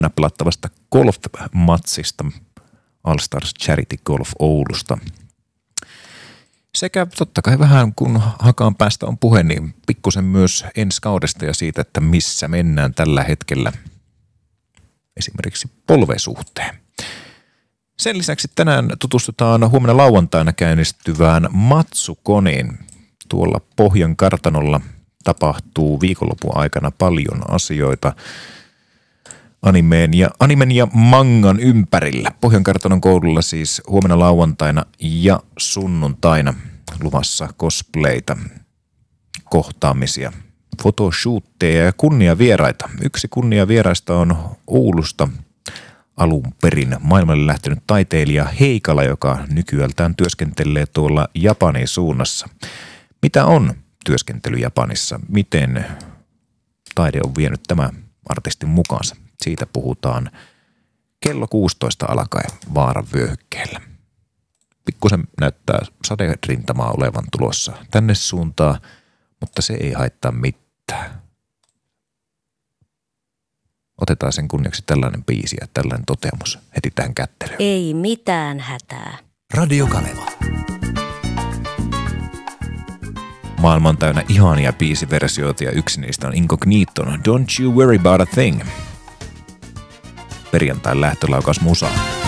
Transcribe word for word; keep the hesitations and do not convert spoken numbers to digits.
pelattavasta golf-matsista All Stars Charity Golf Oulusta. Sekä totta kai vähän kun Hakaan päästä on puhe, niin pikkusen myös ensi kaudesta ja siitä, että missä mennään tällä hetkellä esimerkiksi polvesuhteen. Sen lisäksi tänään tutustutaan huomenna lauantaina käynnistyvään Matsukoniin. Tuolla Pohjan kartanolla tapahtuu viikonlopun aikana paljon asioita animeen ja, animen ja mangan ympärillä. Pohjan kartanon koululla siis huomenna lauantaina ja sunnuntaina luvassa cosplayta, kohtaamisia, photoshootteja ja kunniavieraita. Yksi kunniavieraista on Oulusta alun perin maailmalle lähtenyt taiteilija Heikala, joka nykyältään työskentelee tuolla Japanin suunnassa. Mitä on työskentely Japanissa? Miten taide on vienyt tämä artistin mukaansa? Siitä puhutaan kello kuusitoista alkaen Vaaran vyöhykkeellä. Pikkusen näyttää saderintamaa olevan tulossa tänne suuntaan, mutta se ei haittaa mitään. Otetaan sen kunniaksi tällainen biisi ja tällainen toteamus heti tähän kättelyyn. Ei mitään hätää. Radio Kaneva. Maailma on täynnä ihania biisiversioita ja yksi niistä on Incogniton Don't You Worry About a Thing. Perjantain lähtölaukaus musaan.